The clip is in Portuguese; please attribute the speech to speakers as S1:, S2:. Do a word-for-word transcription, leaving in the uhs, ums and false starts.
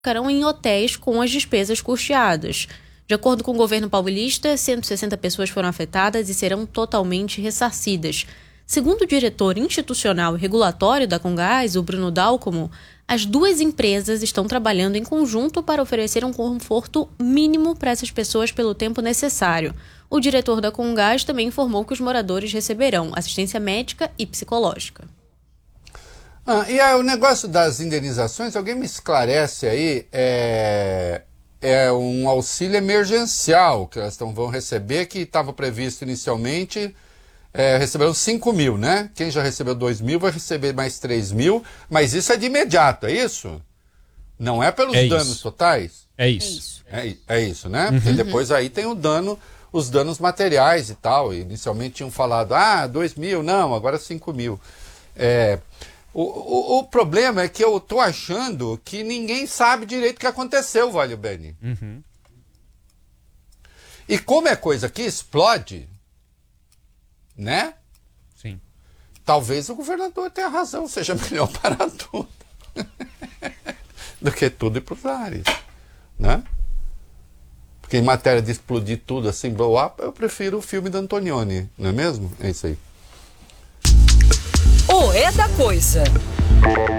S1: ficarão em hotéis com as despesas custeadas. De acordo com o governo paulista, cento e sessenta pessoas foram afetadas e serão totalmente ressarcidas. Segundo o diretor institucional e regulatório da Comgás, o Bruno Dalcomo, as duas empresas estão trabalhando em conjunto para oferecer um conforto mínimo para essas pessoas pelo tempo necessário. O diretor da Comgás também informou que os moradores receberão assistência médica e psicológica.
S2: Ah, e aí, o negócio das indenizações, alguém me esclarece aí, é, é um auxílio emergencial que elas tão, vão receber, que estava previsto inicialmente, é, receberam cinco mil, né? Quem já recebeu dois mil vai receber mais três mil, mas isso é de imediato, é isso? Não é pelos
S3: é
S2: danos
S3: isso.
S2: totais?
S3: É isso.
S2: É, é isso, né?
S3: Uhum.
S2: Porque depois aí tem o dano, os danos materiais e tal. Inicialmente tinham falado, ah, dois mil, não, agora cinco mil. É... O, o, o problema é que eu tô achando que ninguém sabe direito o que aconteceu, Valio Beni.
S3: Uhum.
S2: E como é coisa que explode, né?
S3: Sim.
S2: Talvez o governador tenha razão, seja melhor parar tudo. Do que tudo ir para os ares, né? Porque em matéria de explodir tudo assim, blow up, eu prefiro o filme da Antonioni, não é mesmo? É isso aí.
S4: O É da Coisa.